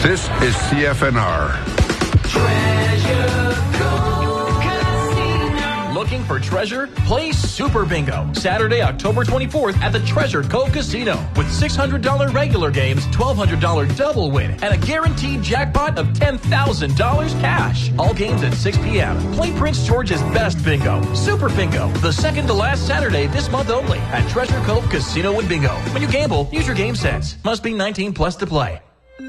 This is CFNR. Looking for treasure? Play Super Bingo. Saturday, October 24th at the Treasure Cove Casino with $600 regular games, $1,200 double win, and a guaranteed jackpot of $10,000 cash. All games at 6 p.m. Play Prince George's Best Bingo. Super Bingo. The second to last Saturday this month only at Treasure Cove Casino and Bingo. When you gamble, use your game sense. Must be 19 plus to play.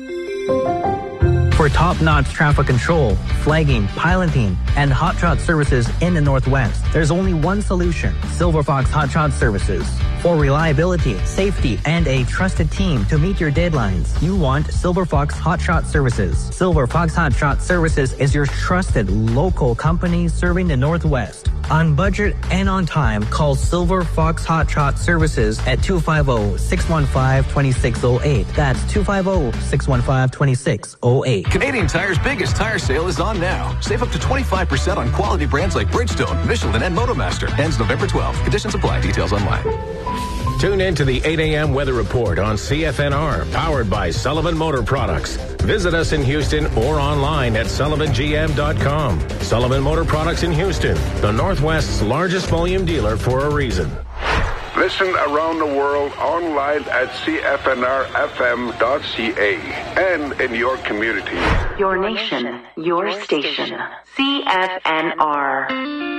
For top-notch traffic control, flagging, piloting, and hot shot services in the Northwest, there's only one solution: Silver Fox Hot Shot Services. For reliability, safety, and a trusted team to meet your deadlines, you want Silver Fox Hot Shot Services. Silver Fox Hot Shot Services is your trusted local company serving the Northwest. On budget and on time, call Silver Fox Hot Shot Services at 250-615-2608. That's 250-615-2608. Canadian Tire's biggest tire sale is on now. Save up to 25% on quality brands like Bridgestone, Michelin, and Motomaster. Ends November 12th. Conditions apply. Details online. Tune in to the 8 a.m. weather report on CFNR, powered by Sullivan Motor Products. Visit us in Houston or online at sullivangm.com. Sullivan Motor Products in Houston, the Northwest's largest volume dealer for a reason. Listen around the world online at cfnrfm.ca and in your community. Your nation, your station. CFNR.